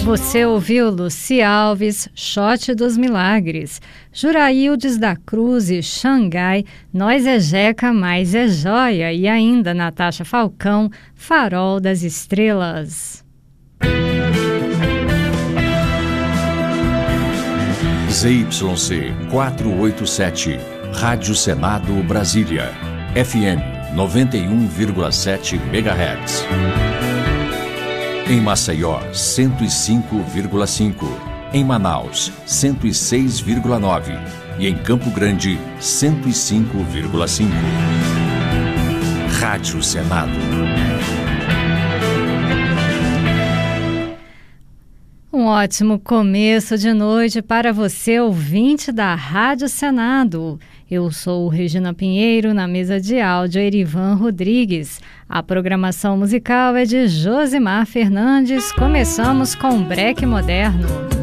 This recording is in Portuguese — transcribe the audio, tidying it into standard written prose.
Você ouviu Luci Alves, Shot dos Milagres, Juraildes da Cruz e Xangai, Nós é Jeca, Mais é Joia, e ainda Natasha Falcão, Farol das Estrelas. ZYC 487, Rádio Senado Brasília, FM 91,7 MHz. Em Maceió, 105,5. Em Manaus, 106,9. E em Campo Grande, 105,5. Rádio Senado. Um ótimo começo de noite para você, ouvinte da Rádio Senado. Eu sou Regina Pinheiro, na mesa de áudio Erivan Rodrigues. A programação musical é de Josimar Fernandes. Começamos com Break Moderno.